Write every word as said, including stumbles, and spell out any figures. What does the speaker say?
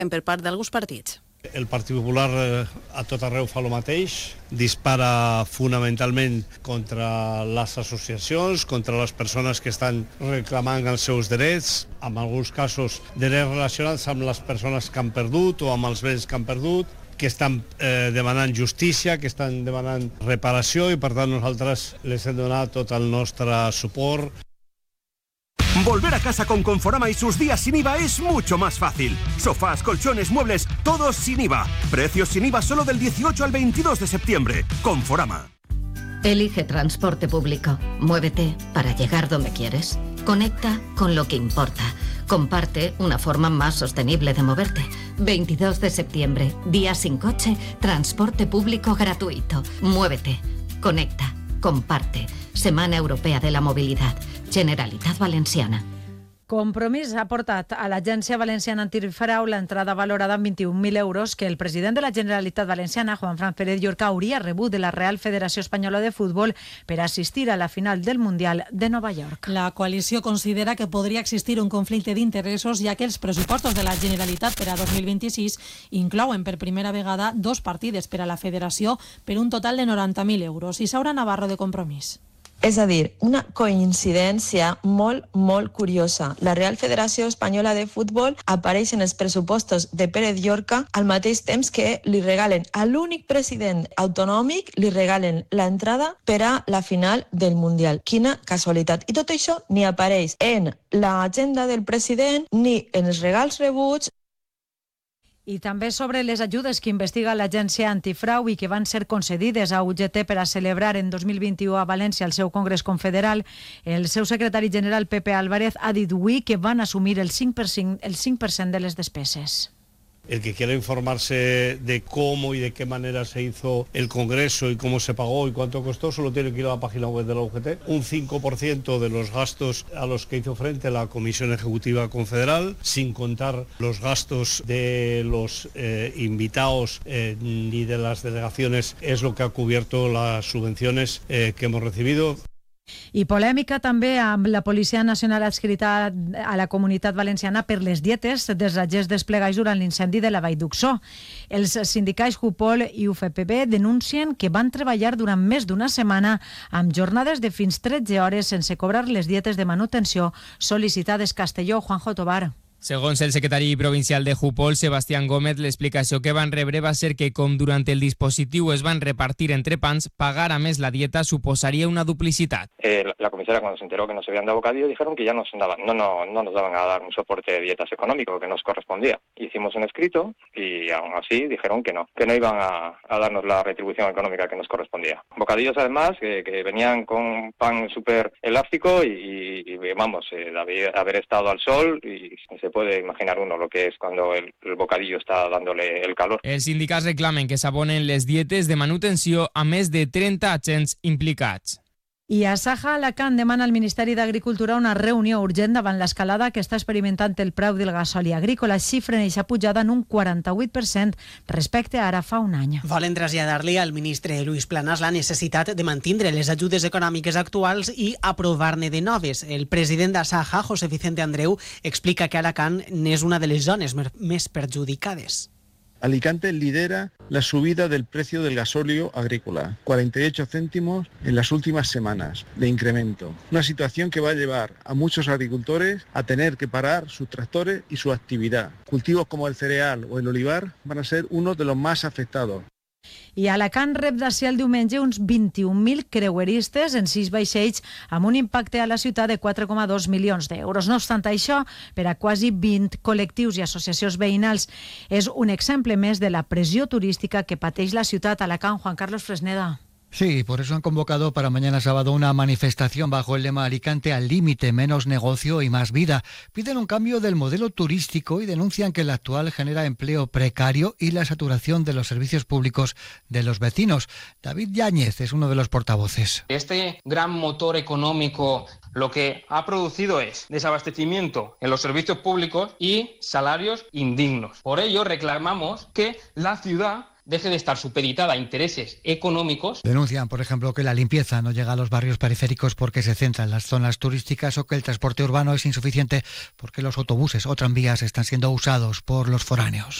per part d'alguns partits. El Partit Popular a tot arreu fa el mateix, dispara fonamentalment contra les associacions, contra les persones que estan reclamant els seus drets, en alguns casos drets relacionats amb les persones que han perdut o amb els béns que han perdut, que estan eh, demanant justícia, que estan demanant reparació i per tant nosaltres les hem donat tot el nostre suport. Volver a casa con Conforama y sus días sin I V A es mucho más fácil. Sofás, colchones, muebles, todos sin I V A. Precios sin I V A solo del dieciocho al veintidós de septiembre. Conforama. Elige transporte público. Muévete para llegar donde quieres. Conecta con lo que importa. Comparte una forma más sostenible de moverte. veintidós de septiembre, día sin coche, transporte público gratuito. Muévete, conecta, comparte. Semana Europea de la Movilidad. Generalitat Valenciana. Compromís ha portat a l'Agència Valenciana Antifrau l'entrada valorada en vint-i-un mil euros que el president de la Generalitat Valenciana, Juanfran Pérez Llorca, hauria rebut de la Real Federació Espanyola de Futbol per assistir a la final del Mundial de Nova York. La coalició considera que podria existir un conflicte d'interessos, ja que els pressupostos de la Generalitat per a dos mil vint-i-sis inclouen per primera vegada dos partides per a la federació per un total de noranta mil euros. Isaura Navarro, de Compromís. És a dir, una coincidència molt, molt curiosa. La Real Federació Espanyola de Futbol apareix en els pressupostos de Pérez Llorca al mateix temps que li regalen a l'únic president autonòmic, li regalen l'entrada per a la final del Mundial. Quina casualitat. I tot això ni apareix en l'agenda del president ni en els regals rebuts. I també sobre les ajudes que investiga l'Agència Antifrau i que van ser concedides a U G T per a celebrar en dos mil vint-i-u a València el seu Congrés Confederal, el seu secretari general Pepe Álvarez ha dit avui que van assumir el cinc per cent, el cinc per cent de les despeses. El que quiera informarse de cómo y de qué manera se hizo el Congreso y cómo se pagó y cuánto costó, solo tiene que ir a la página web de la U G T. Un cinco por ciento de los gastos a los que hizo frente la Comisión Ejecutiva Confederal, sin contar los gastos de los eh, invitados eh, ni de las delegaciones, es lo que ha cubierto las subvenciones eh, que hemos recibido. I polèmica també amb la Policia Nacional adscrita a la Comunitat Valenciana per les dietes dels agents desplegats durant l'incendi de la Vall d'Uxó. Els sindicats Jupol i U F P B denuncien que van treballar durant més d'una setmana amb jornades de fins tretze hores sense cobrar les dietes de manutenció sol·licitades. Castelló, Juanjo Tobar. Segons el secretari provincial de Jupol, Sebastián Gómez, l'explicació que van rebre va ser que, com durant el dispositiu es van repartir entre pans, pagar a més la dieta suposaría una duplicidad. Eh, la comisaria, cuando se enteró que no se habían dado bocadillo, dijeron que ya nos daban, no, no, no nos daban a dar un soporte de dietas económico que nos correspondía. Hicimos un escrito y aún así dijeron que no, que no iban a, a darnos la retribución económica que nos correspondía. Bocadillos, además, que, que venían con pan súper elástico y, y, y vamos, eh, de haber estado al sol y se puede imaginar uno lo que es cuando el, el bocadillo está dándole el calor. Els sindicats reclamen que s'abonen les dietes de manutenció a més de trenta agents implicats. I a Saja Alacant demana al Ministeri d'Agricultura una reunió urgent davant l'escalada que està experimentant el preu del gasoli agrícola. Xifren eixa pujada en un quaranta-vuit per cent respecte a ara fa un any. Volen traslladar-li al ministre Luis Planas la necessitat de mantindre les ajudes econòmiques actuals i aprovar-ne de noves. El president de Saja, José Vicente Andreu, explica que Alacant n'és una de les zones més perjudicades. Alicante lidera la subida del precio del gasóleo agrícola, cuarenta y ocho céntimos en las últimas semanas de incremento. Una situación que va a llevar a muchos agricultores a tener que parar sus tractores y su actividad. Cultivos como el cereal o el olivar van a ser uno de los más afectados. I Alacant rep d'ací el diumenge uns vint-i-un mil creueristes en sis vaixells amb un impacte a la ciutat de quatre coma dos milions d'euros. No obstant això, per a quasi vint col·lectius i associacions veïnals és un exemple més de la pressió turística que pateix la ciutat. Alacant, Juan Carlos Fresneda. Sí, por eso han convocado para mañana sábado una manifestación bajo el lema Alicante al límite, menos negocio y más vida. Piden un cambio del modelo turístico y denuncian que el actual genera empleo precario y la saturación de los servicios públicos de los vecinos. David Yáñez es uno de los portavoces. Este gran motor económico lo que ha producido es desabastecimiento en los servicios públicos y salarios indignos. Por ello reclamamos que la ciudad deje de estar supeditada a intereses económicos. Denuncian, por ejemplo, que la limpieza no llega a los barrios periféricos porque se centra en las zonas turísticas o que el transporte urbano es insuficiente porque los autobuses o tranvías están siendo usados por los foráneos.